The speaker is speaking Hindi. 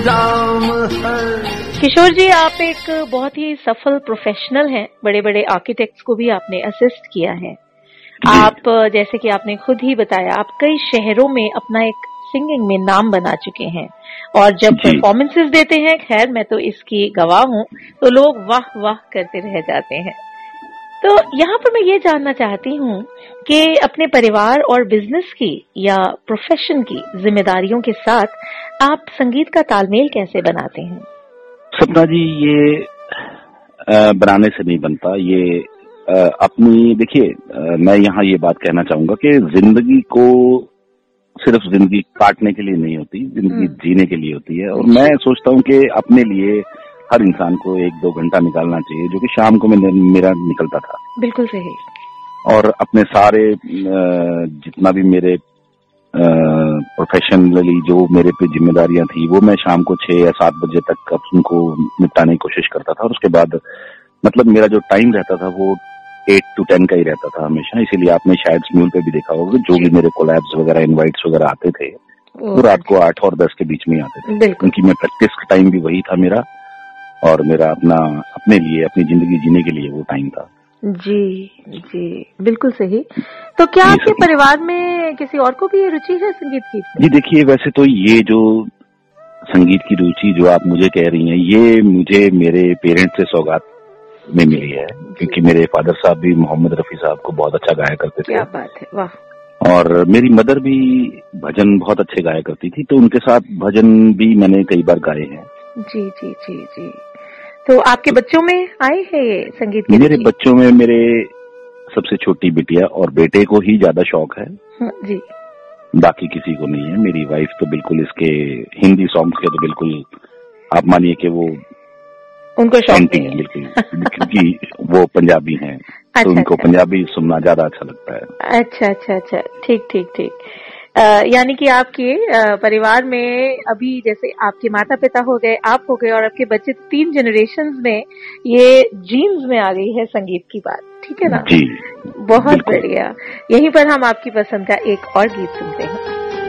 किशोर जी, आप एक बहुत ही सफल प्रोफेशनल हैं। बड़े बड़े आर्किटेक्ट्स को भी आपने असिस्ट किया है। आप, जैसे कि आपने खुद ही बताया, आप कई शहरों में अपना एक सिंगिंग में नाम बना चुके हैं और जब परफॉर्मेंसेस देते हैं, खैर मैं तो इसकी गवाह हूं, तो लोग वाह वाह करते रह जाते हैं। तो यहाँ पर मैं ये जानना चाहती हूँ कि अपने परिवार और बिजनेस की या प्रोफेशन की जिम्मेदारियों के साथ आप संगीत का तालमेल कैसे बनाते हैं? सपना जी, ये बनाने से नहीं बनता। ये अपनी, देखिए, मैं यहाँ ये बात कहना चाहूंगा कि जिंदगी को सिर्फ जिंदगी काटने के लिए नहीं होती, जिंदगी जीने के लिए होती है। और मैं सोचता हूँ कि अपने लिए हर इंसान को 1-2 घंटा निकालना चाहिए, जो कि शाम को मेरा निकलता था। बिल्कुल सही। और अपने सारे जितना भी मेरे प्रोफेशनली जो मेरे पे जिम्मेदारियां थी, वो मैं शाम को 6 या 7 बजे तक उनको निपटाने की कोशिश करता था। और उसके बाद मतलब मेरा जो टाइम रहता था वो 8 to 10 का ही रहता था हमेशा। इसीलिए आपने शायद स्म्यूल पे भी देखा होगा, जो भी मेरे कोलैब्स वगैरह, इनवाइट्स वगैरह आते थे, वो रात को 8 और 10 के बीच में ही आते थे, क्योंकि मैं प्रैक्टिस का टाइम भी वही था मेरा, और मेरा अपने लिए, अपनी जिंदगी जीने के लिए वो टाइम था। जी जी, बिल्कुल सही। तो क्या आपके परिवार में किसी और को भी ये रुचि है संगीत की? जी देखिए, वैसे तो ये जो संगीत की रुचि जो आप मुझे कह रही हैं, ये मुझे मेरे पेरेंट्स से सौगात में मिली है, क्योंकि मेरे फादर साहब भी मोहम्मद रफी साहब को बहुत अच्छा गाया करते थे। क्या बात है, वाह। और मेरी मदर भी भजन बहुत अच्छे गाया करती थी, तो उनके साथ भजन भी मैंने कई बार गाए हैं। जी जी जी जी। तो आपके बच्चों में आए हैं ये संगीत की? मेरे बच्चों में मेरे सबसे छोटी बिटिया और बेटे को ही ज्यादा शौक है जी, बाकी किसी को नहीं है। मेरी वाइफ तो बिल्कुल इसके हिंदी सॉन्ग्स के तो बिल्कुल आप मानिए कि वो उनको शौक है बिल्कुल, क्योंकि वो पंजाबी हैं। तो उनको पंजाबी सुनना ज्यादा अच्छा लगता है। अच्छा अच्छा अच्छा, ठीक ठीक ठीक। यानी कि आपके परिवार में अभी जैसे आपके माता पिता हो गए, आप हो गए और आपके बच्चे, 3 जनरेशंस में ये जीन्स में आ गई है संगीत की बात, ठीक है ना? जी, बहुत बढ़िया। यहीं पर हम आपकी पसंद का एक और गीत सुनते हैं।